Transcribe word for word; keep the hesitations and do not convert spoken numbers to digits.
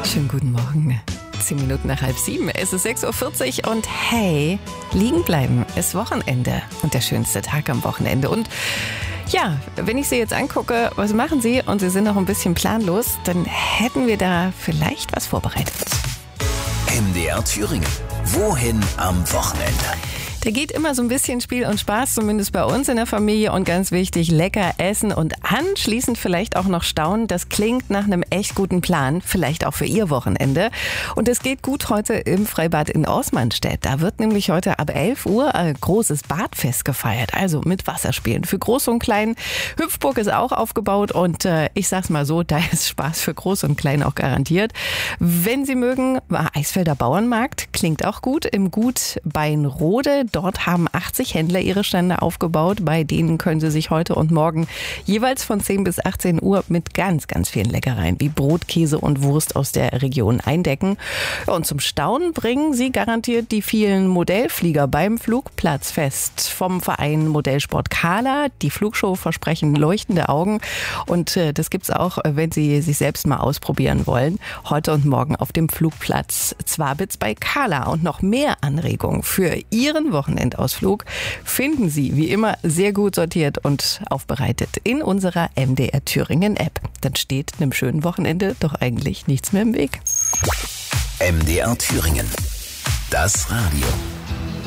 Schönen guten Morgen. Zehn Minuten nach halb sieben. Es ist sechs Uhr vierzig und hey, liegen bleiben ist Wochenende und der schönste Tag am Wochenende. Und ja, wenn ich Sie jetzt angucke, was machen Sie und Sie sind noch ein bisschen planlos, dann hätten wir da vielleicht was vorbereitet. M D R Thüringen. Wohin am Wochenende? Da geht immer so ein bisschen Spiel und Spaß, zumindest bei uns in der Familie. Und ganz wichtig, lecker essen und anschließend vielleicht auch noch staunen. Das klingt nach einem echt guten Plan, vielleicht auch für Ihr Wochenende. Und es geht gut heute im Freibad in Osmanstedt. Da wird nämlich heute ab elf Uhr ein großes Badfest gefeiert, also mit Wasserspielen für Groß und Klein. Hüpfburg ist auch aufgebaut und äh, ich sag's mal so, da ist Spaß für Groß und Klein auch garantiert. Wenn Sie mögen, war Eisfelder Bauernmarkt, klingt auch gut, im Gut Beinrode. Dort haben achtzig Händler ihre Stände aufgebaut. Bei denen können Sie sich heute und morgen jeweils von zehn bis achtzehn Uhr mit ganz, ganz vielen Leckereien wie Brot, Käse und Wurst aus der Region eindecken. Und zum Staunen bringen Sie garantiert die vielen Modellflieger beim Flugplatzfest vom Verein Modellsport Kahla. Die Flugshow versprechen leuchtende Augen. Und äh, das gibt's auch, wenn Sie sich selbst mal ausprobieren wollen. Heute und morgen auf dem Flugplatz Zwabitz bei Kahla. Und noch mehr Anregungen für Ihren Wochenendausflug finden Sie wie immer sehr gut sortiert und aufbereitet in unserer M D R Thüringen App. Dann steht einem schönen Wochenende doch eigentlich nichts mehr im Weg. M D R Thüringen. Das Radio.